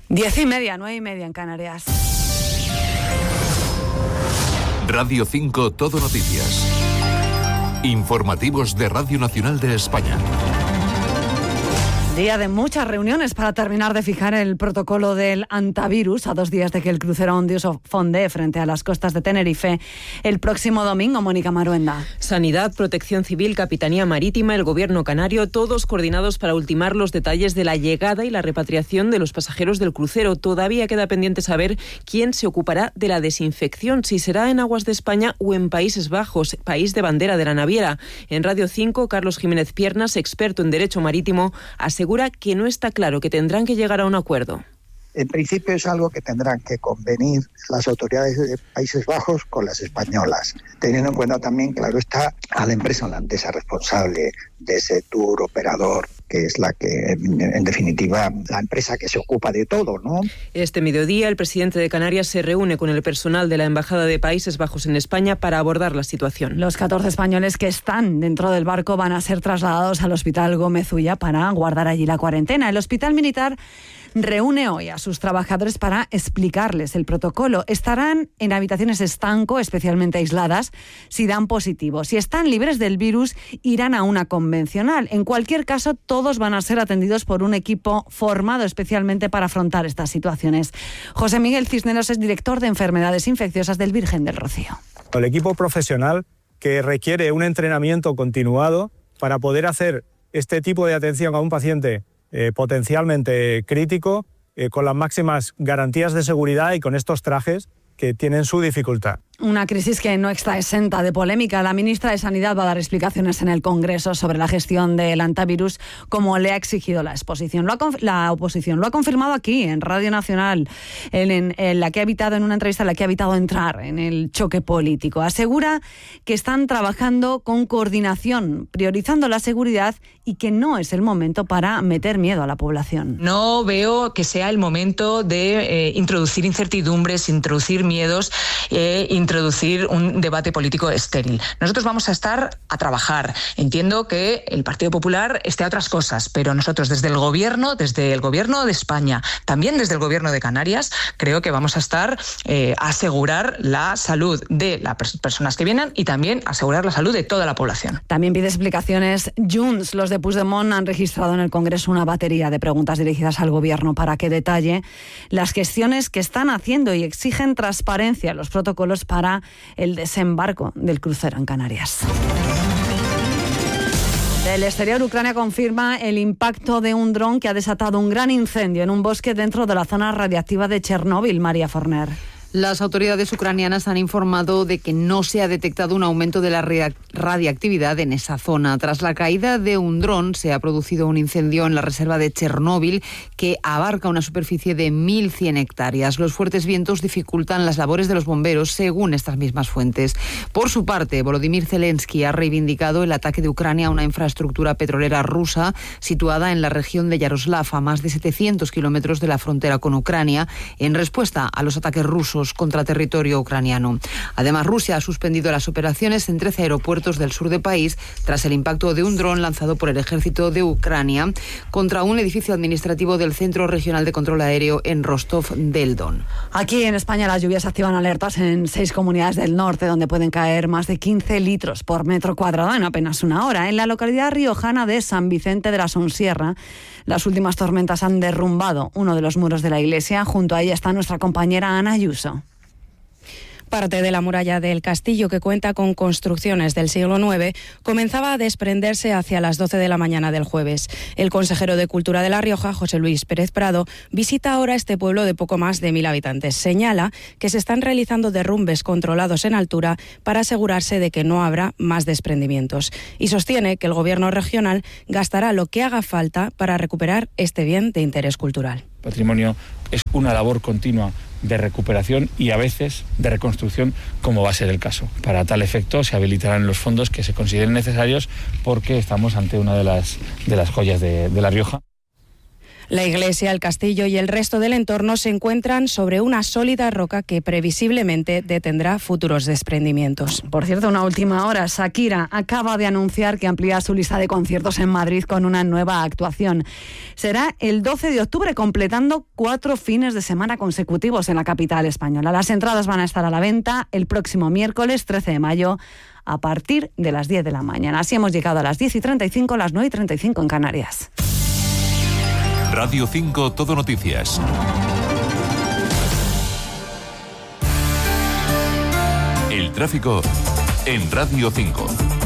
10:30, 9:30 en Canarias. Radio 5 Todo Noticias. Informativos de Radio Nacional de España. Día de muchas reuniones para terminar de fijar el protocolo del antivirus a 2 días de que el crucero Ondius fondee frente a las costas de Tenerife el próximo domingo. Mónica Maruenda. Sanidad, Protección Civil, Capitanía Marítima, el Gobierno canario, todos coordinados para ultimar los detalles de la llegada y la repatriación de los pasajeros del crucero. Todavía queda pendiente saber quién se ocupará de la desinfección, si será en aguas de España o en Países Bajos, país de bandera de la naviera. En Radio 5, Carlos Jiménez Piernas, experto en Derecho Marítimo, asegura que no está claro, que tendrán que llegar a un acuerdo. En principio es algo que tendrán que convenir las autoridades de Países Bajos con las españolas, teniendo en cuenta también, claro está, a la empresa holandesa responsable de ese tour operador, que es la que, en definitiva, la empresa que se ocupa de todo, ¿no? Este mediodía, el presidente de Canarias se reúne con el personal de la Embajada de Países Bajos en España para abordar la situación. Los 14 españoles que están dentro del barco van a ser trasladados al Hospital Gómez Ulla para guardar allí la cuarentena. El Hospital Militar reúne hoy a sus trabajadores para explicarles el protocolo. Estarán en habitaciones estanco, especialmente aisladas, si dan positivo. Si están libres del virus, irán a una convencional. En cualquier caso, todos van a ser atendidos por un equipo formado especialmente para afrontar estas situaciones. José Miguel Cisneros es director de Enfermedades Infecciosas del Virgen del Rocío. El equipo profesional que requiere un entrenamiento continuado para poder hacer este tipo de atención a un paciente potencialmente crítico, con las máximas garantías de seguridad y con estos trajes que tienen su dificultad. Una crisis que no está exenta de polémica. La ministra de Sanidad va a dar explicaciones en el Congreso sobre la gestión del antivirus, como le ha exigido la oposición. La oposición lo ha confirmado aquí, en Radio Nacional, en la que ha evitado, en una entrevista en la que ha evitado entrar en el choque político. Asegura que están trabajando con coordinación, priorizando la seguridad y que no es el momento para meter miedo a la población. No veo que sea el momento de introducir incertidumbres, introducir miedos, introducir un debate político estéril. Nosotros vamos a estar a trabajar. Entiendo que el Partido Popular esté a otras cosas, pero nosotros desde el Gobierno de España, también desde el Gobierno de Canarias, creo que vamos a estar a asegurar la salud de las personas que vienen y también asegurar la salud de toda la población. También pide explicaciones Junts. Los de Puigdemont han registrado en el Congreso una batería de preguntas dirigidas al Gobierno para que detalle las gestiones que están haciendo y exigen transparencia en los protocolos para el desembarco del crucero en Canarias. Del exterior, Ucrania confirma el impacto de un dron que ha desatado un gran incendio en un bosque dentro de la zona radiactiva de Chernóbil. María Forner. Las autoridades ucranianas han informado de que no se ha detectado un aumento de la radiactividad en esa zona. Tras la caída de un dron, se ha producido un incendio en la reserva de Chernóbil que abarca una superficie de 1.100 hectáreas. Los fuertes vientos dificultan las labores de los bomberos, según estas mismas fuentes. Por su parte, Volodymyr Zelensky ha reivindicado el ataque de Ucrania a una infraestructura petrolera rusa situada en la región de Yaroslav, a más de 700 kilómetros de la frontera con Ucrania, en respuesta a los ataques rusos contra territorio ucraniano. Además, Rusia ha suspendido las operaciones en 13 aeropuertos del sur del país tras el impacto de un dron lanzado por el ejército de Ucrania contra un edificio administrativo del Centro Regional de Control Aéreo en Rostov del Don. Aquí en España las lluvias activan alertas en 6 comunidades del norte, donde pueden caer más de 15 litros por metro cuadrado en apenas una hora. En la localidad riojana de San Vicente de la Sonsierra, las últimas tormentas han derrumbado uno de los muros de la iglesia. Junto a ella está nuestra compañera Ana Ayuso. Parte de la muralla del castillo, que cuenta con construcciones del siglo IX, comenzaba a desprenderse hacia las 12 de la mañana del jueves. El consejero de Cultura de La Rioja, José Luis Pérez Prado, visita ahora este pueblo de poco más de 1.000 habitantes. Señala que se están realizando derrumbes controlados en altura para asegurarse de que no habrá más desprendimientos. Y sostiene que el Gobierno regional gastará lo que haga falta para recuperar este bien de interés cultural. Patrimonio es una labor continua de recuperación y a veces de reconstrucción, como va a ser el caso. Para tal efecto se habilitarán los fondos que se consideren necesarios porque estamos ante una de las joyas de La Rioja. La iglesia, el castillo y el resto del entorno se encuentran sobre una sólida roca que previsiblemente detendrá futuros desprendimientos. Por cierto, una última hora. Shakira acaba de anunciar que amplía su lista de conciertos en Madrid con una nueva actuación. Será el 12 de octubre, completando 4 fines de semana consecutivos en la capital española. Las entradas van a estar a la venta el próximo miércoles 13 de mayo a partir de las 10 de la mañana. Así hemos llegado a las 10:35, las 9:35 en Canarias. Radio 5 Todo Noticias. El tráfico en Radio 5.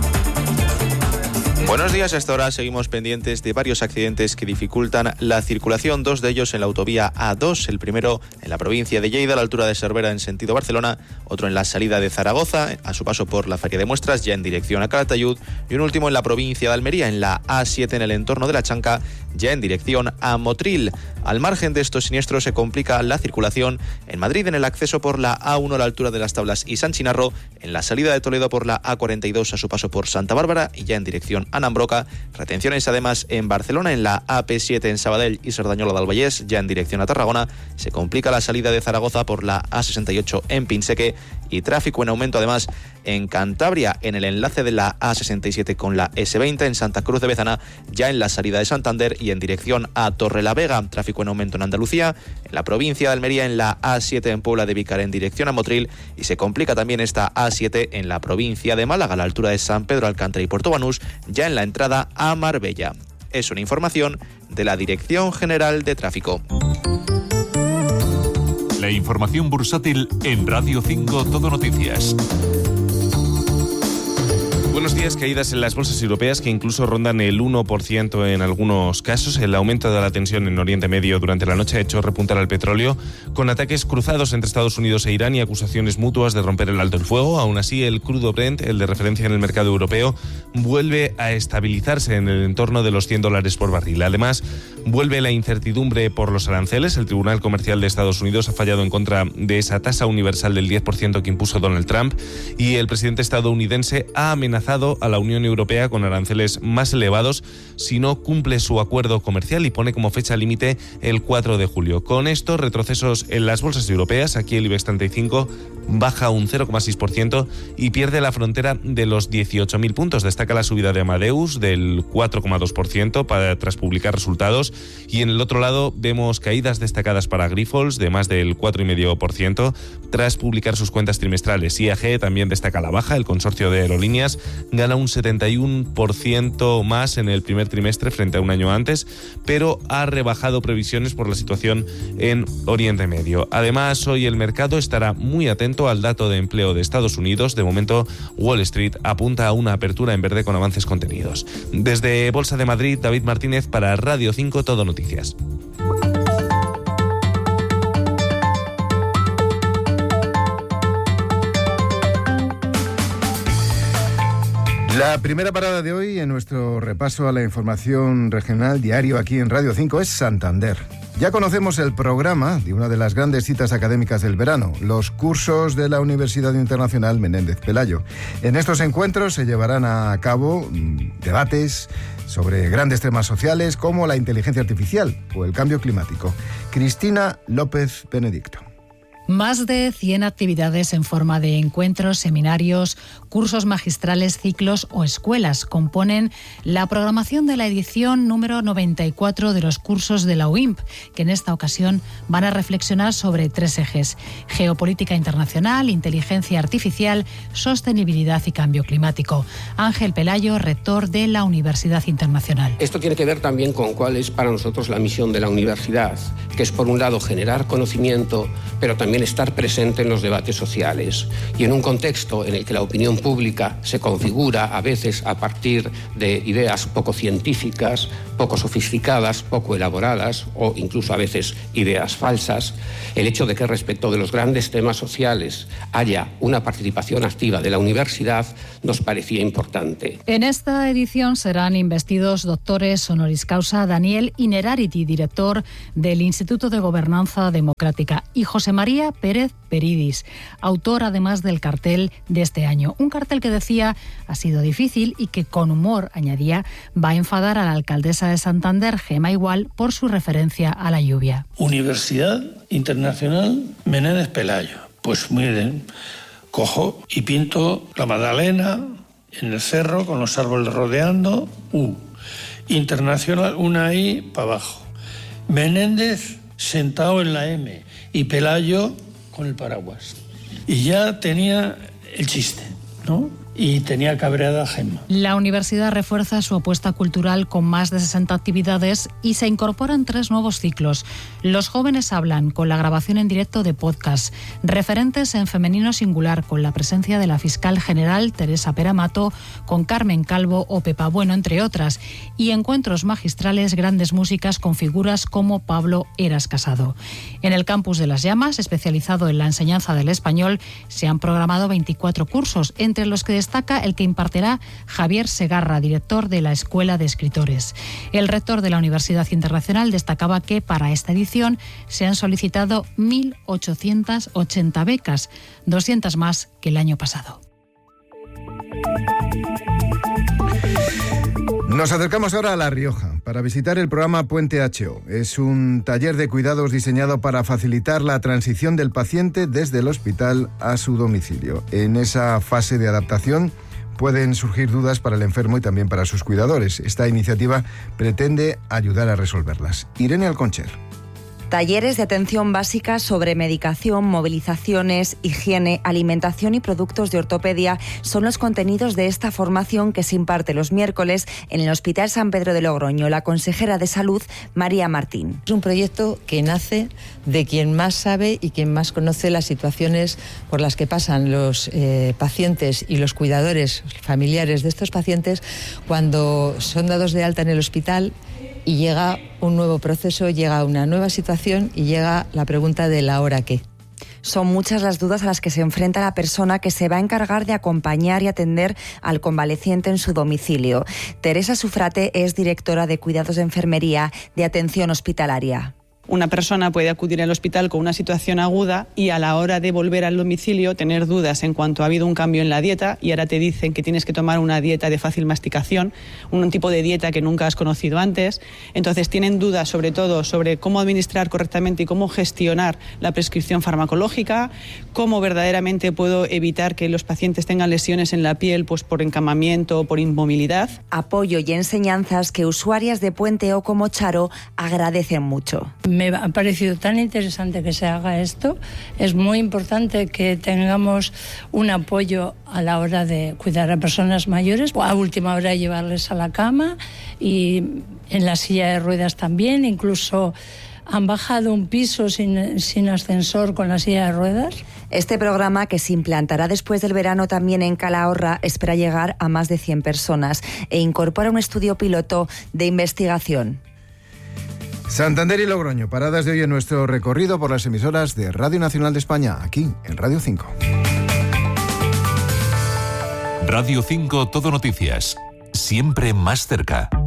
Buenos días, hasta ahora seguimos pendientes de varios accidentes que dificultan la circulación, 2 de ellos en la autovía A2, el primero en la provincia de Lleida, a la altura de Cervera en sentido Barcelona, otro en la salida de Zaragoza, a su paso por la Feria de Muestras, ya en dirección a Calatayud, y un último en la provincia de Almería, en la A7 en el entorno de La Chanca, ya en dirección a Motril. Al margen de estos siniestros se complica la circulación en Madrid en el acceso por la A1 a la altura de Las Tablas y San Chinarro, en la salida de Toledo por la A42 a su paso por Santa Bárbara y ya en dirección a Nambroca. Retenciones además en Barcelona, en la AP7 en Sabadell y Cerdañola del Vallès, ya en dirección a Tarragona. Se complica la salida de Zaragoza por la A68 en Pinseque y tráfico en aumento además en Cantabria, en el enlace de la A67 con la S20 en Santa Cruz de Bezana, ya en la salida de Santander y en dirección a Torrelavega. Tráfico en aumento en Andalucía, en la provincia de Almería, en la A7 en Puebla de Vícar en dirección a Motril, y se complica también esta A7 en la provincia de Málaga, a la altura de San Pedro Alcántara y Puerto Banús, ya en la entrada a Marbella. Es una información de la Dirección General de Tráfico. La información bursátil en Radio 5 Todo Noticias. Buenos días. Caídas en las bolsas europeas que incluso rondan el 1% en algunos casos. El aumento de la tensión en Oriente Medio durante la noche ha hecho repuntar al petróleo, con ataques cruzados entre Estados Unidos e Irán y acusaciones mutuas de romper el alto el fuego. Aún así, el crudo Brent, el de referencia en el mercado europeo, vuelve a estabilizarse en el entorno de los $100 por barril. Además, vuelve la incertidumbre por los aranceles. El Tribunal Comercial de Estados Unidos ha fallado en contra de esa tasa universal del 10% que impuso Donald Trump, y el presidente estadounidense ha amenazado a la Unión Europea con aranceles más elevados si no cumple su acuerdo comercial y pone como fecha límite el 4 de julio. Con esto, retrocesos en las bolsas europeas. Aquí el IBEX 35 baja un 0,6% y pierde la frontera de los 18.000 puntos. Destaca la subida de Amadeus del 4,2% tras publicar resultados, y en el otro lado vemos caídas destacadas para Grifols de más del 4,5% tras publicar sus cuentas trimestrales. IAG también destaca la baja. El consorcio de aerolíneas gana un 71% más en el primer trimestre frente a un año antes, pero ha rebajado previsiones por la situación en Oriente Medio. Además, hoy el mercado estará muy atento al dato de empleo de Estados Unidos. De momento, Wall Street apunta a una apertura en verde con avances contenidos. Desde Bolsa de Madrid, David Martínez para Radio 5 Todo Noticias. La primera parada de hoy en nuestro repaso a la información regional diario aquí en Radio 5 es Santander. Ya conocemos el programa de una de las grandes citas académicas del verano, los cursos de la Universidad Internacional Menéndez Pelayo. En estos encuentros se llevarán a cabo debates sobre grandes temas sociales como la inteligencia artificial o el cambio climático. Cristina López Benedicto. Más de 100 actividades en forma de encuentros, seminarios, cursos magistrales, ciclos o escuelas componen la programación de la edición número 94 de los cursos de la UIMP, que en esta ocasión van a reflexionar sobre 3 ejes: geopolítica internacional, inteligencia artificial, sostenibilidad y cambio climático. Ángel Pelayo, rector de la Universidad Internacional. Esto tiene que ver también con cuál es para nosotros la misión de la universidad, que es por un lado generar conocimiento, pero también estar presente en los debates sociales. Y en un contexto en el que la opinión pública se configura a veces a partir de ideas poco científicas, poco sofisticadas, poco elaboradas o incluso a veces ideas falsas, el hecho de que respecto de los grandes temas sociales haya una participación activa de la universidad nos parecía importante. En esta edición serán investidos doctores honoris causa Daniel Inerarity, director del Instituto de Gobernanza Democrática, y José María Pérez Peridis, autor además del cartel de este año. Un cartel que decía ha sido difícil y que con humor, añadía, va a enfadar a la alcaldesa de Santander, Gema Igual, por su referencia a la lluvia. Universidad Internacional Menéndez Pelayo. Pues muy bien, cojo y pinto la Magdalena en el cerro con los árboles rodeando, Internacional, una I para abajo. Menéndez sentado en la M y Pelayo con el paraguas. Y ya tenía el chiste, ¿no? Y tenía cabreada a Gemma. La universidad refuerza su apuesta cultural con más de 60 actividades y se incorporan 3 nuevos ciclos. Los jóvenes hablan, con la grabación en directo de podcast. Referentes en femenino singular, con la presencia de la fiscal general Teresa Peramato, con Carmen Calvo o Pepa Bueno, entre otras. Y encuentros magistrales, grandes músicas con figuras como Pablo Eras Casado. En el campus de Las Llamas, especializado en la enseñanza del español, se han programado 24 cursos, entre los que destaca el que impartirá Javier Segarra, director de la Escuela de Escritores. El rector de la Universidad Internacional destacaba que para esta edición se han solicitado 1.880 becas, 200 más que el año pasado. Nos acercamos ahora a La Rioja para visitar el programa Puente HO. Es un taller de cuidados diseñado para facilitar la transición del paciente desde el hospital a su domicilio. En esa fase de adaptación pueden surgir dudas para el enfermo y también para sus cuidadores. Esta iniciativa pretende ayudar a resolverlas. Irene Alconcher. Talleres de atención básica sobre medicación, movilizaciones, higiene, alimentación y productos de ortopedia son los contenidos de esta formación que se imparte los miércoles en el Hospital San Pedro de Logroño. La consejera de Salud, María Martín. Es un proyecto que nace de quien más sabe y quien más conoce las situaciones por las que pasan los pacientes y los cuidadores familiares de estos pacientes cuando son dados de alta en el hospital y llega un nuevo proceso, llega una nueva situación y llega la pregunta del ahora qué. Son muchas las dudas a las que se enfrenta la persona que se va a encargar de acompañar y atender al convaleciente en su domicilio. Teresa Sufrate es directora de Cuidados de Enfermería de Atención Hospitalaria. Una persona puede acudir al hospital con una situación aguda y a la hora de volver al domicilio tener dudas en cuanto ha habido un cambio en la dieta y ahora te dicen que tienes que tomar una dieta de fácil masticación, un tipo de dieta que nunca has conocido antes. Entonces tienen dudas sobre todo sobre cómo administrar correctamente y cómo gestionar la prescripción farmacológica, cómo verdaderamente puedo evitar que los pacientes tengan lesiones en la piel pues por encamamiento o por inmovilidad. Apoyo y enseñanzas que usuarias de Puente O como Charo agradecen mucho. Me ha parecido tan interesante que se haga esto. Es muy importante que tengamos un apoyo a la hora de cuidar a personas mayores, a última hora llevarles a la cama y en la silla de ruedas también. Incluso han bajado un piso sin ascensor con la silla de ruedas. Este programa, que se implantará después del verano también en Calahorra, espera llegar a más de 100 personas e incorpora un estudio piloto de investigación. Santander y Logroño, paradas de hoy en nuestro recorrido por las emisoras de Radio Nacional de España, aquí en Radio 5. Radio 5 Todo Noticias, siempre más cerca.